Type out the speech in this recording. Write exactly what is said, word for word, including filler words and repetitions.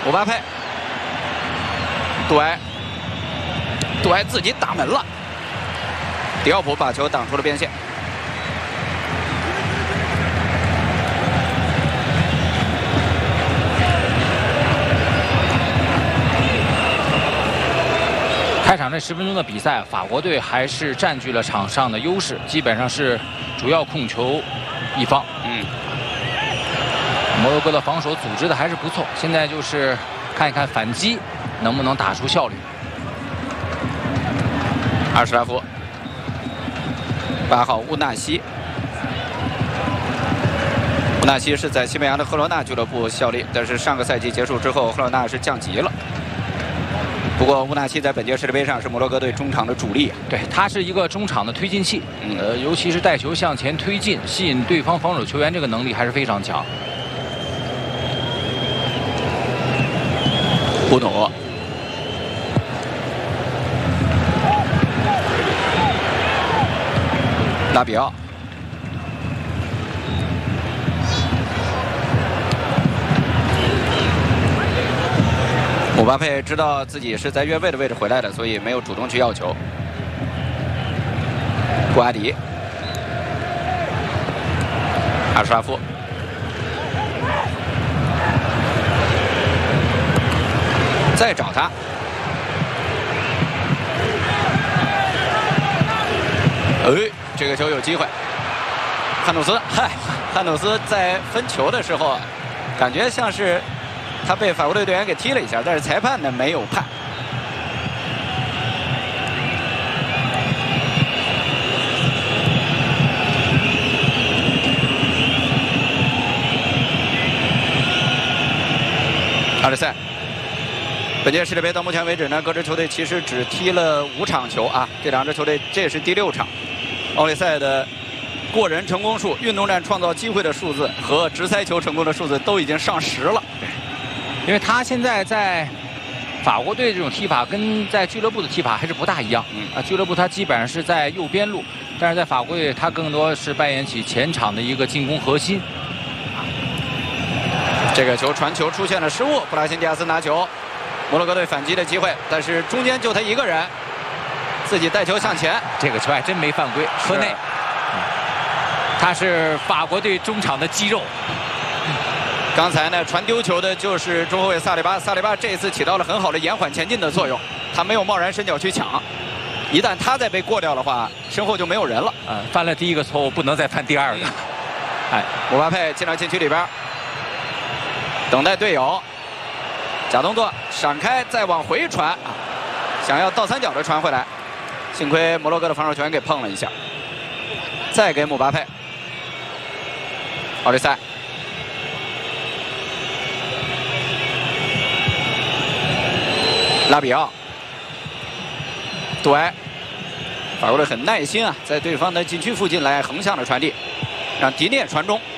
姆巴佩，杜埃，杜埃自己打门了，迪奥普把球挡出了边线。 开场这十分钟的比赛，法国队还是占据了场上的优势，基本上是主要控球一方。嗯，摩洛哥的防守组织的还是不错，现在就是看一看反击能不能打出效率。 阿什拉夫，八号乌纳西，乌纳西是在西班牙的赫罗纳俱乐部效力，但是上个赛季结束之后，赫罗纳是降级了。 不过乌纳西在本届世界杯上是摩洛哥队中场的主力、啊， 对，他是一个中场的推进器，嗯、呃，尤其是带球向前推进，吸引对方防守球员，这个能力还是非常强。 布努，拉比奥，姆巴佩知道自己是在越位的位置回来的，所以没有主动去要球。布阿迪，阿什拉夫，再找他。哎，这个球有机会。汉努斯，嗨，汉努斯在分球的时候，感觉像是。 他被法国队队员给踢了一下，但是裁判呢没有判。阿里塞，本届世界杯到目前为止呢，各支球队其实只踢了五场球啊，这两支球队这是第六场。奥利塞的过人成功数、运动战创造机会的数字和直塞球成功的数字都已经上十了。 因为他现在在法国队这种踢法跟在俱乐部的踢法还是不大一样。嗯啊，俱乐部他基本上是在右边路，但是在法国队他更多是扮演起前场的一个进攻核心。 这个球传球出现了失误，布拉辛迪亚斯拿球，摩洛哥队反击的机会，但是中间就他一个人，自己带球向前。 这个球还真没犯规，科内，他是法国队中场的肌肉。 刚才呢，传丢球的就是中后卫萨利巴，萨利巴这次起到了很好的延缓前进的作用，他没有贸然伸脚去抢，一旦他再被过掉的话，身后就没有人了。 啊、呃，犯了第一个错误，不能再犯第二个。 哎，姆巴佩进到禁区里边，等待队友，假动作闪开，再往回传，想要倒三角的传回来，幸亏摩洛哥的防守球员给碰了一下，再给姆巴佩，奥利塞。 拉比奥，杜埃，法国队很耐心啊，在对方的禁区附近来横向的传递，让迪涅传中。